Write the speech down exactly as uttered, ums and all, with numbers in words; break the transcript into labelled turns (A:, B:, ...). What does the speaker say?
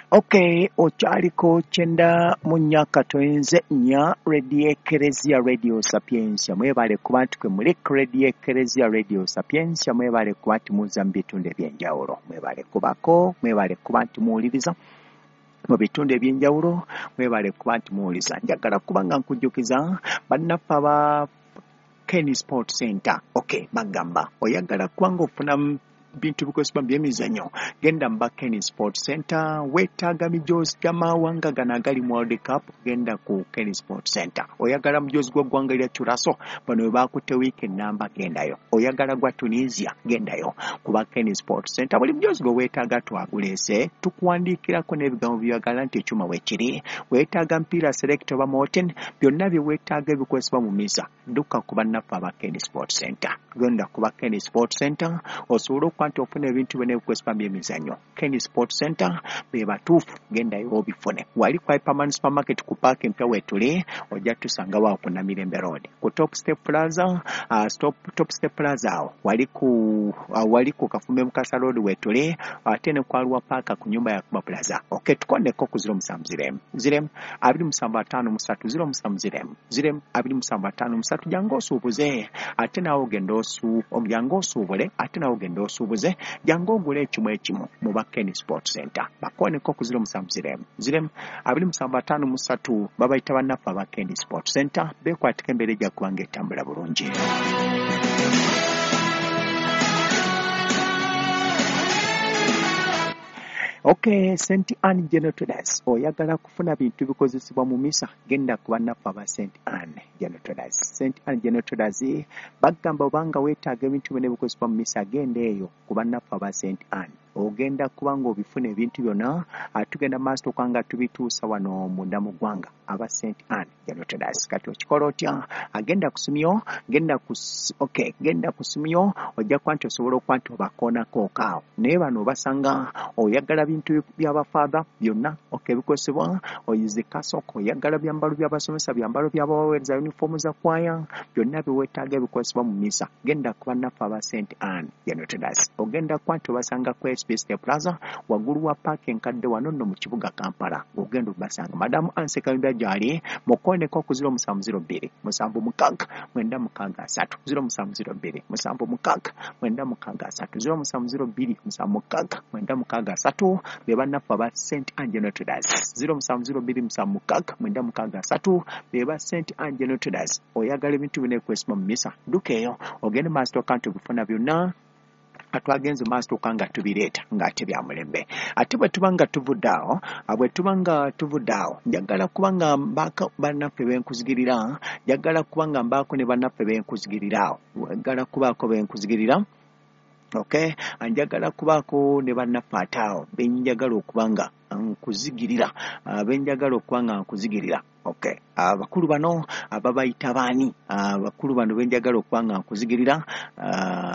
A: Okay, okyaliko kyenda mu nnyaka toyinze nnya Radio Eklezia Radio Sapiensia mwebale kuba nti kwe muli Radio Eklezia Radio Sapiensia mwebale kuba nti muza mu bitundu eby'enjawulo mwebale kubako mwebale kuba nti muwuliriza mu bitundu eby'enjawulo mwebale kuba nti muwuliriza njagala kuba nga nkujjukiza bannaffe aba Kenny Sport Center. Okay, bagamba oyagala kuba ng'ofuna bintu bikozesebwa mu byemizannyo genda mu Kenny Sport Center weetaaga mijoozi gy'amawanga gano agali mu World Cup genda ku Kenny Sport Center. Oyagala mujoozi gw'eggwanga lya Curaçao bano we baakutte wiiki ennamba gendayo. Oyagala gwa Tunisia gendayo kuba Kenny Sport Center. Buli mujoozi gwe weetaaga twaguleese tukuwandiikirako n'ebigambo by'oyagala nti ekyuma weekiri. Weetaaga mpiira select oba Morton byonna bye weetaaga ebikozesebwa mu misa dduka ku bannaffe aba Kenny Sport Center. Genda kuba Kenny Sport Center osobole okuba nti ofuna ebintu byonna ebikozesebwa mu byemizannyo. Kenny Sport Center be batuufu gendayo obifune. Wali ku Hyperman Supermarket ku paaka empya weetuli ojja tusanga waawo ku Namirembe Road. Ku Top Step Plaza, uh, stop, Top Step Plaza awo wali ku uh, wali ku Kafumbe Mukasa Road weetuli ate ne ku Arua Paaka ku nyumba ya Kuba Plaza. Okay, tukondeko ku ziro musanvu ziremu ziremu abiri musanvu ataano musatu ziro musanvu ziremu ziremu abiri musanvu ataano musatu jangu osuubuze ate naawe ogenda osu jangu osuubule ate naawe ogenda osuubuze jangu ogule ekimu ekimu mu ba Kenny Sport Center. Bakoneko ku ziro musanvu ziremu ziremu abiri musanvu ataano musatu babayita bannaffe aba Kenny Sport Center beekwatika embeera ejja kuba ng'etambula bulungi. Okay, Saint Anne General Traders. Oyagala kufuna bintu bikozesebwa mu misa genda ku bannaffe aba Saint Anne General Traders. Saint Anne General Traders bagamba obanga weetaaga ebintu byonna ebikozesebwa mu misa genda eyo ku bannaffe aba Saint Anne. Ogenda kubanga obifuna ebintu byonna atugenda maaso kwanga tubituusa wano munda mu ggwanga aba Saint Anne General Traders. Kati okikola otya agenda kusumyo genda ku okay genda kusumyo ojja kuba nti osobola okuba nti obakoonako okaawo naye bano obasanga oyagala bintu by'abafaatha byonna okay bikozesebwa oyizikasoko oyagala byambalo by'abasomesa byambalo by'abaweereza uniform za kwaya byonna biweetaaga ebikozesebwa mu misa genda ku bannaffe aba Saint Anne General Traders. Ogenda kuba nti obasanga ku Space Plaza waggulu wa paaka enkadde wano nno mu kibuga Kampala ogenda obasanga Madamu Anse Kayumba gyali mukoneko ku ziro musanvu ziro bbiri musanvu mukaaga mwenda mukaaga asatu ziro musanvu ziro bbiri musanvu mukaaga mwenda mukaaga asatu ziro musanvu ziro bbiri musanvu mukaaga mwenda mukaaga asatu be bannaffe aba Saint Anne General Traders. Ziro musanvu ziro bbiri musanvu mukaaga mwenda mukaaga asatu be ba Saint Anne General Traders. Oyagala ebintu bino ebikozesebwa mu misa dduka eyo ogende maaso kanti obifuna byonna atwagenze maaso tukanga tubireeta ng'ate bya mulembe. Ate bwe tuba nga tuvudde awo bwe tuba nga tuvudde awo njagala kuba nga mbaako bannaffe benkuzigirira njagala kuba nga mbaako ne bannaffe benkuzigirira awo njagala kubaako benkuzigirira okay njagala kubaako ne bannaffe ate awo benjagala okuba nga nkuzigirira benjagala okuba nga nkuzigirira. Okay, abakulu bano ababayita baani abakulu bano benjagala okuba nga nkuzigirira